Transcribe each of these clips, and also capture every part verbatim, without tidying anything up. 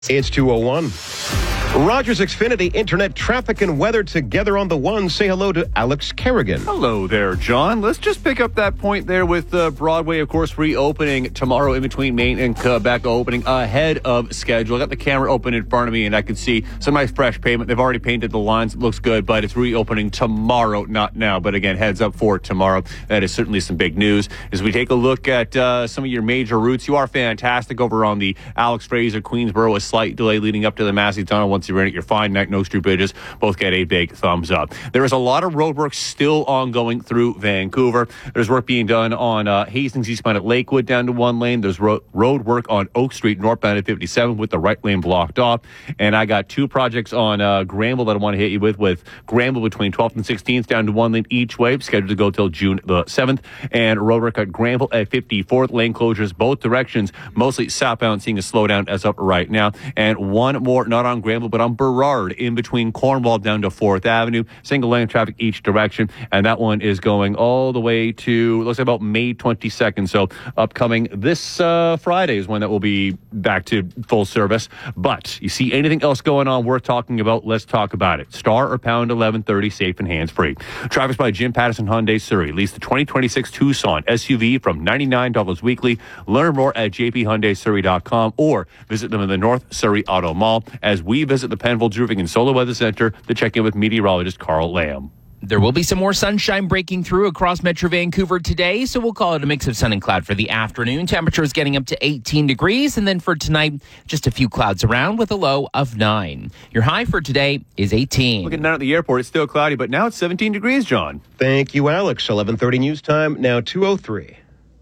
It's two oh one. Rogers Xfinity Internet traffic and weather together on the one. Say hello to Alex Kerrigan. Hello there, John. Let's just pick up that point there with uh, Broadway, of course, reopening tomorrow in between Maine and Quebec, opening ahead of schedule. I got the camera open in front of me, and I can see some nice fresh pavement. They've already painted the lines. It looks good, but it's reopening tomorrow, not now. But again, heads up for tomorrow. That is certainly some big news. As we take a look at uh, some of your major routes, you are fantastic over on the Alex Fraser, Queensboro. A slight delay leading up to the Massey Tunnel. Once you're in it, you're fine. No Street bridges both get a big thumbs up. There is a lot of road work still ongoing through Vancouver. There's work being done on uh, Hastings eastbound at Lakewood down to one lane. There's ro- road work on Oak Street northbound at fifty-seven with the right lane blocked off. And I got two projects on uh, Granville that I want to hit you with, with Granville between twelfth and sixteenth down to one lane each way, scheduled to go till June the seventh. And road work at Granville at fifty-fourth. Lane closures both directions, mostly southbound, seeing a slowdown as of right now. And one more, not on Granville, but on Burrard in between Cornwall down to fourth Avenue. Single lane traffic each direction. And that one is going all the way to, looks like about May twenty-second. So upcoming this uh, Friday is when that will be back to full service. But you see anything else going on worth talking about, let's talk about it. Star or pound eleven thirty, safe and hands-free. Traffic's by Jim Patterson Hyundai Surrey. Lease the twenty twenty-six Tucson S U V from ninety-nine dollars weekly. Learn more at j p hyundai surrey dot com or visit them in the North Surrey Auto Mall as we visit the Penfolds Roofing and Solar Weather Center to check in with meteorologist Carl Lamb. There will be some more sunshine breaking through across Metro Vancouver today, so we'll call it a mix of sun and cloud for the afternoon. Temperatures getting up to eighteen degrees, and then for tonight, just a few clouds around with a low of nine. Your high for today is eighteen. Looking down at the airport, it's still cloudy, but now it's seventeen degrees, John. Thank you, Alex. eleven thirty news time, now two oh three.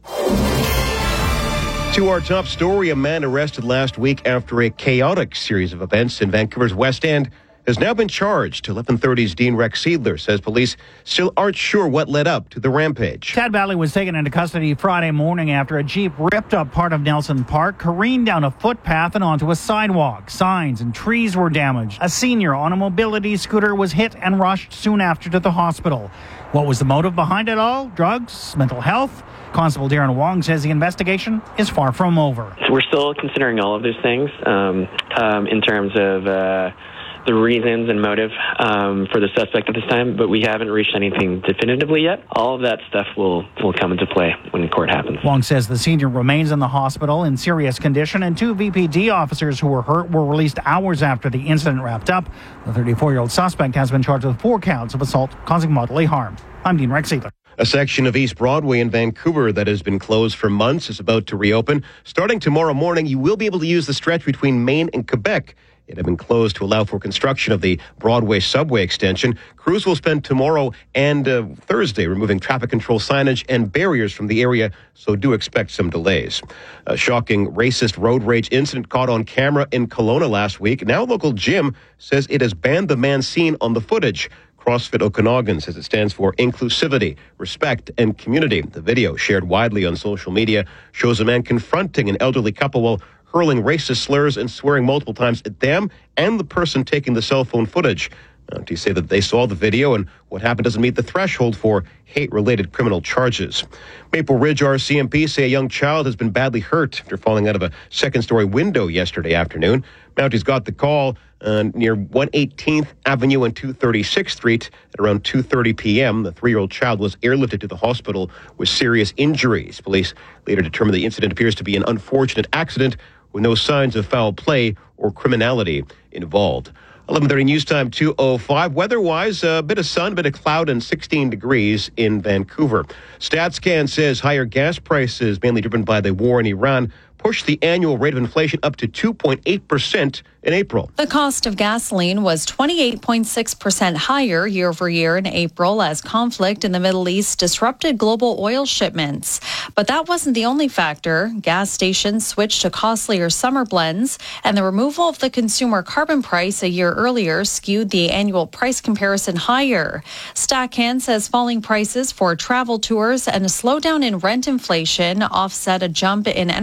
To our top story, a man arrested last week after a chaotic series of events in Vancouver's West End has now been charged. eleven thirty's Dean Rex Seidler says police still aren't sure what led up to the rampage. Chad Valley was taken into custody Friday morning after a Jeep ripped up part of Nelson Park, careened down a footpath and onto a sidewalk. Signs and trees were damaged. A senior on a mobility scooter was hit and rushed soon after to the hospital. What was the motive behind it all? Drugs? Mental health? Constable Darren Wong says the investigation is far from over. So we're still considering all of those things um, um, in terms of uh, the reasons and motive um, for the suspect at this time, but we haven't reached anything definitively yet. All of that stuff will, will come into play when the court happens. Wong says the senior remains in the hospital in serious condition, and two V P D officers who were hurt were released hours after the incident wrapped up. The thirty-four-year-old suspect has been charged with four counts of assault causing bodily harm. I'm Dean Rex Seidler. A section of East Broadway in Vancouver that has been closed for months is about to reopen. Starting tomorrow morning, you will be able to use the stretch between Maine and Quebec. It had been closed to allow for construction of the Broadway subway extension. Crews will spend tomorrow and uh, Thursday removing traffic control signage and barriers from the area, so do expect some delays. A shocking racist road rage incident caught on camera in Kelowna last week. Now local gym says it has banned the man seen on the footage. CrossFit Okanagan says it stands for inclusivity, respect, and community. The video, shared widely on social media, shows a man confronting an elderly couple while hurling racist slurs and swearing multiple times at them and the person taking the cell phone footage. Uh, to say that they saw the video and what happened doesn't meet the threshold for hate-related criminal charges. Maple Ridge R C M P say a young child has been badly hurt after falling out of a second-story window yesterday afternoon. Mounties got the call uh, near one eighteenth Avenue and two thirty-sixth Street at around two thirty p.m. The three-year-old child was airlifted to the hospital with serious injuries. Police later determined the incident appears to be an unfortunate accident with no signs of foul play or criminality involved. eleven thirty news time, two oh five. Weather-wise, a bit of sun, a bit of cloud, and sixteen degrees in Vancouver. StatsCan says higher gas prices, mainly driven by the war in Iran, pushed the annual rate of inflation up to two point eight percent in April. The cost of gasoline was twenty-eight point six percent higher year over year in April as conflict in the Middle East disrupted global oil shipments. But that wasn't the only factor. Gas stations switched to costlier summer blends, and the removal of the consumer carbon price a year earlier skewed the annual price comparison higher. StatCan says falling prices for travel tours and a slowdown in rent inflation offset a jump in energy prices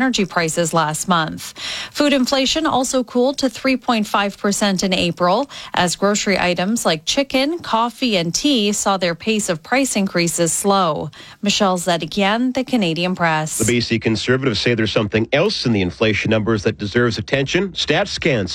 prices last month. Food inflation also cooled to three point five percent in April, as grocery items like chicken, coffee, and tea saw their pace of price increases slow. Michelle Zedikian, The Canadian Press. The B C Conservatives say there's something else in the inflation numbers that deserves attention. StatsCan